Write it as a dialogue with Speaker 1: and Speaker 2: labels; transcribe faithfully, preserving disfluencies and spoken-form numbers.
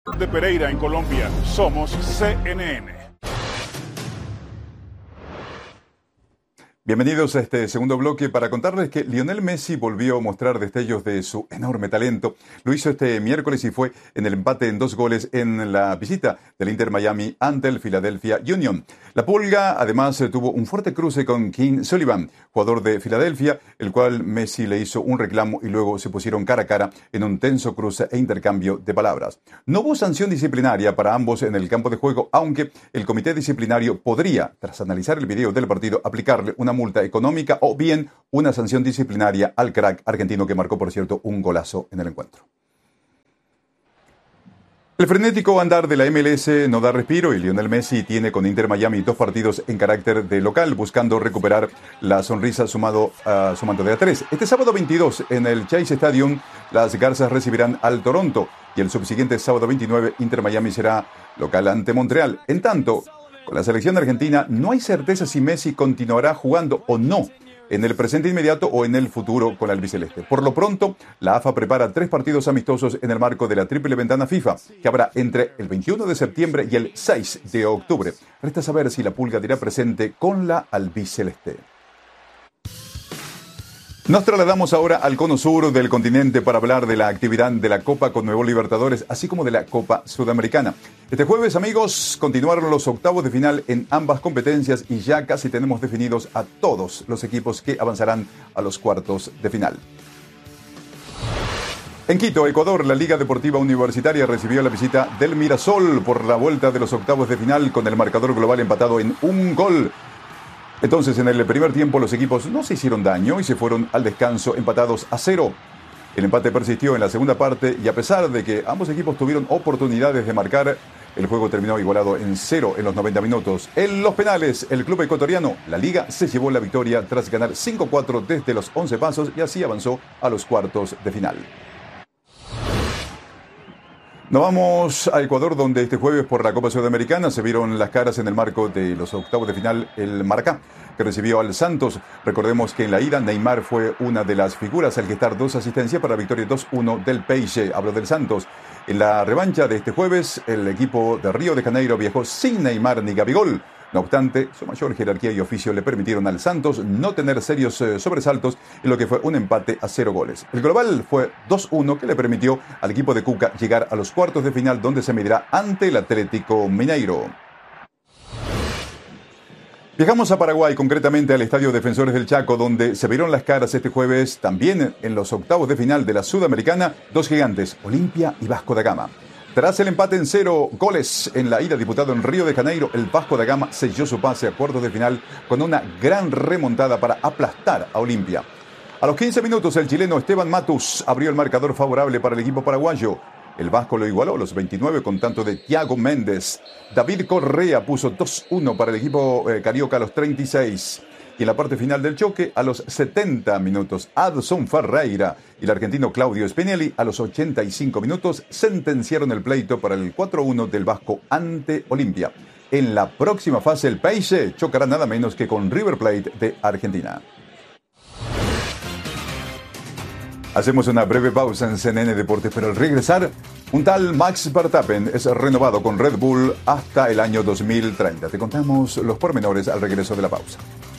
Speaker 1: De Pereira en Colombia, somos C N N.
Speaker 2: Bienvenidos a este segundo bloque para contarles que Lionel Messi volvió a mostrar destellos de su enorme talento. Lo hizo este miércoles y fue en el empate en dos goles en la visita del Inter Miami ante el Philadelphia Union. La Pulga además tuvo un fuerte cruce con King Sullivan, jugador de Filadelfia, el cual Messi le hizo un reclamo y luego se pusieron cara a cara en un tenso cruce e intercambio de palabras. No hubo sanción disciplinaria para ambos en el campo de juego, aunque el comité disciplinario podría, tras analizar el video del partido, aplicarle una multa económica o bien una sanción disciplinaria al crack argentino que marcó, por cierto, un golazo en el encuentro. El frenético andar de la M L S no da respiro y Lionel Messi tiene con Inter Miami dos partidos en carácter de local buscando recuperar la sonrisa sumado a uh, sumando de a tres. Este sábado veintidós en el Chase Stadium las Garzas recibirán al Toronto y el subsiguiente sábado veintinueve Inter Miami será local ante Montreal. En tanto, con la selección argentina no hay certeza si Messi continuará jugando o no en el presente inmediato o en el futuro con la albiceleste. Por lo pronto, la A F A prepara tres partidos amistosos en el marco de la triple ventana FIFA, que habrá entre el veintiuno de septiembre y el seis de octubre. Resta saber si la Pulga dirá presente con la albiceleste. Nos trasladamos ahora al cono sur del continente para hablar de la actividad de la Copa Conmebol Libertadores, así como de la Copa Sudamericana. Este jueves, amigos, continuaron los octavos de final en ambas competencias y ya casi tenemos definidos a todos los equipos que avanzarán a los cuartos de final. En Quito, Ecuador, la Liga Deportiva Universitaria recibió la visita del Mirasol por la vuelta de los octavos de final con el marcador global empatado en un gol. Entonces, en el primer tiempo, los equipos no se hicieron daño y se fueron al descanso empatados a cero. El empate persistió en la segunda parte y a pesar de que ambos equipos tuvieron oportunidades de marcar, el juego terminó igualado en cero en los noventa minutos. En los penales, el club ecuatoriano, la Liga, se llevó la victoria tras ganar cinco cuatro desde los once pasos y así avanzó a los cuartos de final. Nos vamos a Ecuador, donde este jueves por la Copa Sudamericana se vieron las caras en el marco de los octavos de final el Maracá, que recibió al Santos. Recordemos que en la ida Neymar fue una de las figuras al gestar dos asistencias para la victoria dos uno del Peixe. Hablo del Santos. En la revancha de este jueves, el equipo de Río de Janeiro viajó sin Neymar ni Gabigol. No obstante, su mayor jerarquía y oficio le permitieron al Santos no tener serios eh, sobresaltos en lo que fue un empate a cero goles. El global fue dos uno que le permitió al equipo de Cuca llegar a los cuartos de final donde se medirá ante el Atlético Mineiro. Viajamos a Paraguay, concretamente al Estadio Defensores del Chaco, donde se vieron las caras este jueves también en los octavos de final de la Sudamericana, dos gigantes, Olimpia y Vasco da Gama. Tras el empate en cero goles en la ida disputado en Río de Janeiro, el Vasco da Gama selló su pase a cuartos de final con una gran remontada para aplastar a Olimpia. A los quince minutos, el chileno Esteban Matus abrió el marcador favorable para el equipo paraguayo. El Vasco lo igualó a los veintinueve con tanto de Thiago Méndez. David Correa puso dos uno para el equipo eh, carioca a los treinta y seis. Y en la parte final del choque, a los setenta minutos, Adson Ferreira y el argentino Claudio Spinelli, a los ochenta y cinco minutos, sentenciaron el pleito para el cuatro uno del Vasco ante Olimpia. En la próxima fase, el Peixe chocará nada menos que con River Plate de Argentina. Hacemos una breve pausa en C N N Deportes, pero al regresar, un tal Max Verstappen es renovado con Red Bull hasta el año dos mil treinta. Te contamos los pormenores al regreso de la pausa.